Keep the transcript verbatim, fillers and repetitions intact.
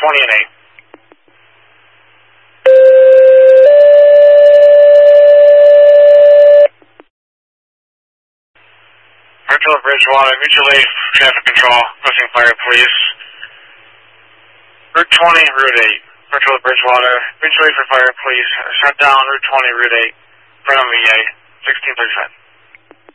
twenty and eight. Hartsville Bridgewater, mutual aid, traffic control, requesting fire, please. Route twenty, Route eight. Hartsville Bridgewater, mutual aid for fire, please. Shut down Route twenty, Route eight. Front of V A, sixteen thirty-five.